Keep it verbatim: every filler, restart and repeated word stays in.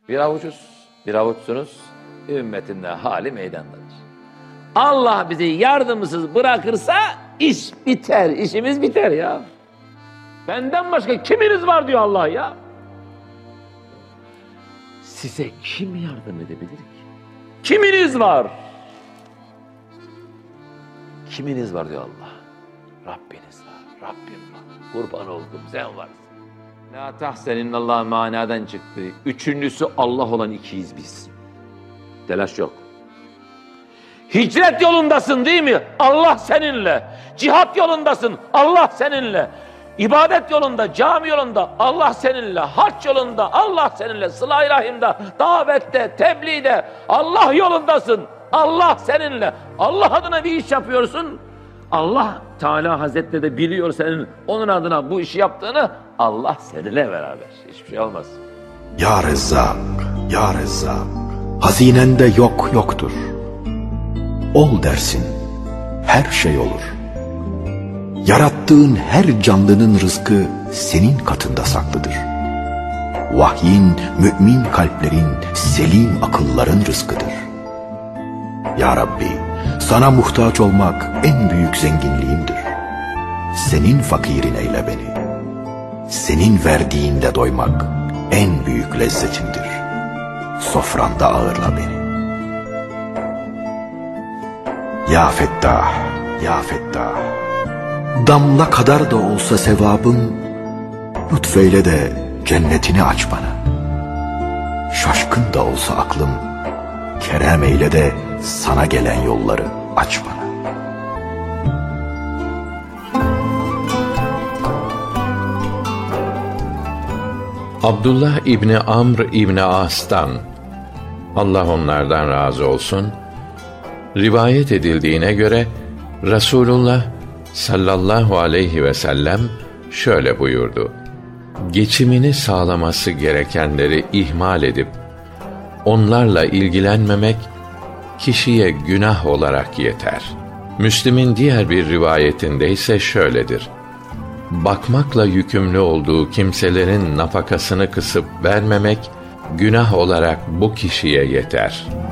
Bir avucuz, bir avuçsunuz, ümmetinde hali meydandadır. Allah bizi yardımsız bırakırsa iş biter, işimiz biter ya. Benden başka kiminiz var diyor Allah ya. Size kim yardım edebilir ki? Kiminiz var? Kiminiz var diyor Allah. Rabbiniz var, Rabbim var. Kurban oldum, sen varsın. La tahseninallah manadan çıktı. Üçüncüsü Allah olan ikiyiz biz. Telaş yok. Hicret yolundasın değil mi? Allah seninle. Cihat yolundasın. Allah seninle. İbadet yolunda, cami yolunda Allah seninle. Hac yolunda Allah seninle. Sıla-i Rahim'de, davette, tebliğde Allah yolundasın. Allah seninle. Allah adına bir iş yapıyorsun. Allah Teala Hazretleri de biliyor senin onun adına bu işi yaptığını. Allah seninle beraber. Hiçbir şey olmaz. Ya Rezzak, Ya Rezzak, hazinende yok yoktur. Ol dersin, her şey olur. Yarattığın her canlının rızkı senin katında saklıdır. Vahyin, mümin kalplerin, selim akılların rızkıdır. Ya Rabbi, sana muhtaç olmak en büyük zenginliğimdir. Senin fakirin eyle beni. Senin verdiğinde doymak en büyük lezzetimdir. Sofranda ağırla beni. Ya Fettah, Ya Fettah, damla kadar da olsa sevabın, lütfeyle de cennetini aç bana. Şaşkın da olsa aklım, kerem eyle de sana gelen yolları aç bana. Abdullah İbni Amr İbni As'tan, Allah onlardan razı olsun, rivayet edildiğine göre Resulullah sallallahu aleyhi ve sellem şöyle buyurdu: geçimini sağlaması gerekenleri ihmal edip onlarla ilgilenmemek kişiye günah olarak yeter. Müslim'in diğer bir rivayetinde ise şöyledir: bakmakla yükümlü olduğu kimselerin nafakasını kısıp vermemek günah olarak bu kişiye yeter.